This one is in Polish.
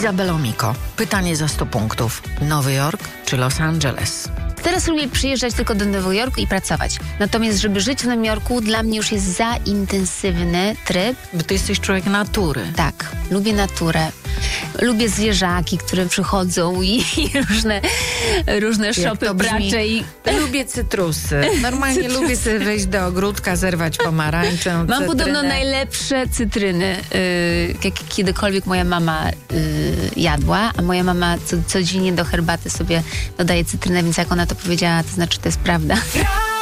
Izabelo Miko. Pytanie za 100 punktów. Nowy Jork czy Los Angeles? Teraz lubię przyjeżdżać tylko do Nowego Jorku i pracować. Natomiast, żeby żyć w Nowym Jorku, dla mnie już jest za intensywny tryb. Bo ty jesteś człowiek natury. Tak, lubię naturę. Lubię zwierzaki, które przychodzą i różne szopy bracze. Lubię cytrusy. Normalnie lubię sobie wejść do ogródka, zerwać pomarańczę, Mam podobno najlepsze cytryny, jakie kiedykolwiek moja mama jadła, a moja mama codziennie do herbaty sobie dodaje cytrynę, więc jak ona to powiedziała, to znaczy, to jest prawda.